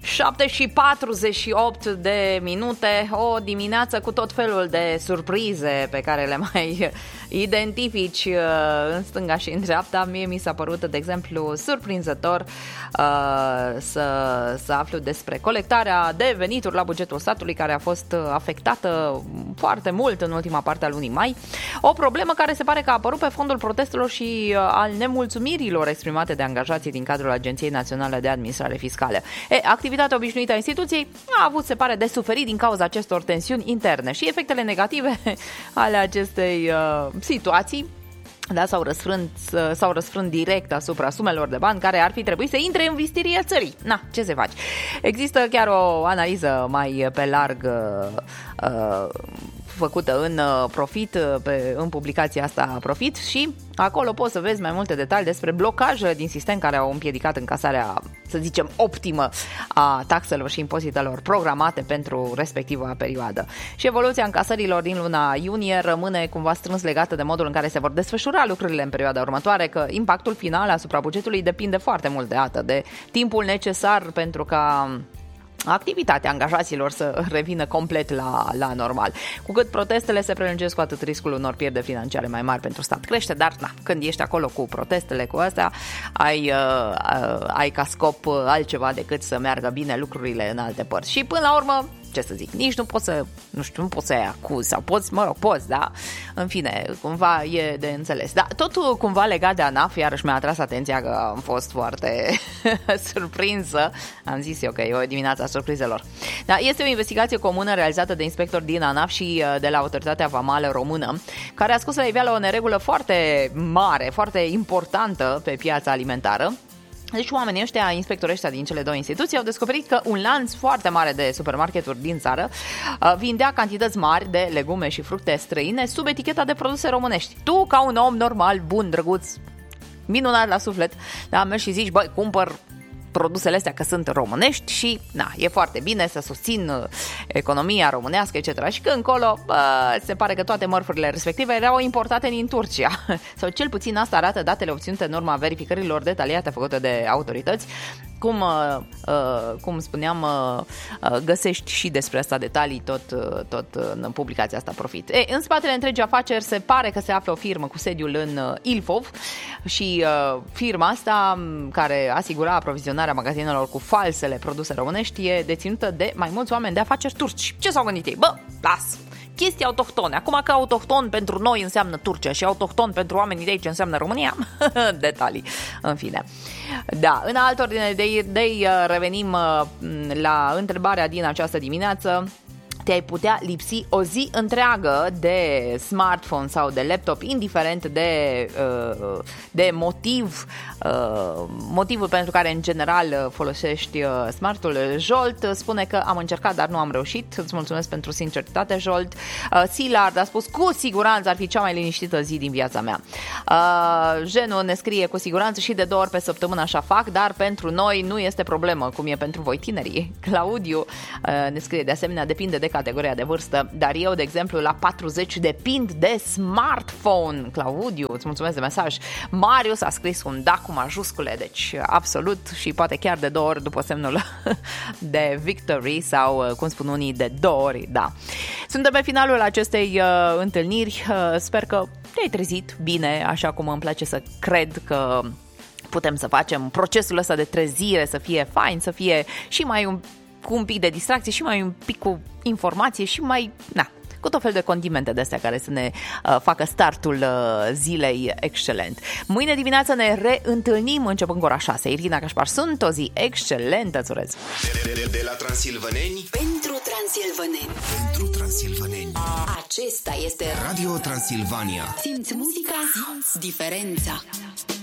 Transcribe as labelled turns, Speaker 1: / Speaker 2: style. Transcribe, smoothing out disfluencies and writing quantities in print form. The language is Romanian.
Speaker 1: 7:48 de minute, o dimineață cu tot felul de surprize pe care le mai identifici în stânga și în dreapta. Mie mi s-a părut, de exemplu, surprinzător să aflu despre colectarea de venituri la bugetul statului, care a fost afectată foarte mult în ultima parte a lunii mai. O problemă care se pare că a apărut pe fondul protestelor și al nemulțumirilor exprimate de angajații din cadrul Agenției Naționale de Administrare Fiscală. Activitatea obișnuită a instituției a avut, se pare, de suferit din cauza acestor tensiuni interne și efectele negative ale acestei situații, da, s-au răsfrânt direct asupra sumelor de bani care ar fi trebuit să intre în vistiria țării. Na, ce se face? Există chiar o analiză mai pe larg făcută în Profit, în publicația asta Profit, și acolo poți să vezi mai multe detalii despre blocajele din sistem care au împiedicat încasarea, să zicem, optimă a taxelor și impozitelor programate pentru respectiva perioadă. Și evoluția încasărilor din luna iunie rămâne cumva strâns legată de modul în care se vor desfășura lucrurile în perioada următoare, că impactul final asupra bugetului depinde foarte mult de timpul necesar pentru ca activitatea angajaților să revină complet la normal. Cu cât protestele se prelungesc, cu atât riscul unor pierderi financiare mai mari pentru stat crește, dar când ești acolo cu protestele, cu astea, ai ca scop altceva decât să meargă bine lucrurile în alte părți. Și până la urmă, ce să zic, nici nu poți să-i acuzi, sau poți, da? În fine, cumva e de înțeles. Dar tot cumva legat de ANAF, iarăși mi-a atras atenția că am fost foarte surprinsă. Am zis eu că e o dimineață a surprizelor. Da, este o investigație comună realizată de inspectori din ANAF și de la Autoritatea Vamală Română, care a scos la iveală o neregulă foarte mare, foarte importantă pe piața alimentară. Deci oamenii ăștia, inspectorii ăștia din cele două instituții, au descoperit că un lanț foarte mare de supermarketuri din țară vindea cantități mari de legume și fructe străine sub eticheta de produse românești. Tu, ca un om normal, bun, drăguț, minunat la suflet, da, mergi și zici, băi, cumpăr produsele astea că sunt românești și e foarte bine să susțin economia românească, etc. Și că încolo se pare că toate mărfurile respective erau importate din Turcia. Sau cel puțin asta arată datele obținute în urma verificărilor detaliate făcute de autorități. Cum spuneam, găsești și despre asta detalii tot în publicația asta Profit. În spatele întregii afaceri se pare că se află o firmă cu sediul în Ilfov și firma asta, care asigura aprovizionarea magazinelor cu falsele produse românești, e deținută de mai mulți oameni de afaceri turci. Ce s-au gândit ei? Las! Chestii autohtone. Acum că autohton pentru noi înseamnă Turcia și autohton pentru oamenii de aici înseamnă România, detalii, în fine. Da, în altă ordine de idei, revenim la întrebarea din această dimineață. Te-ai putea lipsi o zi întreagă de smartphone sau de laptop, indiferent de motivul pentru care în general folosești smartul. Jolt spune că am încercat, dar nu am reușit. Îți mulțumesc pentru sinceritate, Jolt. Silard a spus, cu siguranță ar fi cea mai liniștită zi din viața mea. Genu ne scrie, cu siguranță și de 2 ori pe săptămână așa fac, dar pentru noi nu este problemă, cum e pentru voi tinerii. Claudiu ne scrie, de asemenea, depinde de categoria de vârstă, dar eu, de exemplu, la 40 depind de smartphone. Claudiu, îți mulțumesc de mesaj. Marius a scris un da cu majuscule, deci absolut, și poate chiar de 2 ori după semnul de victory sau, cum spun unii, de 2 ori, da. Suntem pe finalul acestei întâlniri. Sper că te-ai trezit bine, așa cum îmi place să cred că putem să facem procesul ăsta de trezire să fie fain, să fie și mai cu un pic de distracție și mai un pic cu informație și mai, cu tot fel de condimente de astea care să ne facă startul zilei excelent. Mâine dimineață ne reîntâlnim începând cu ora 6. Irina Cașpar sunt, o zi excelentă, îți urez.
Speaker 2: De la transilvaneni
Speaker 3: pentru transilvaneni.
Speaker 2: Pentru transilvaneni.
Speaker 3: Acesta este
Speaker 2: Radio Transilvania.
Speaker 3: Simți muzica, simți diferența.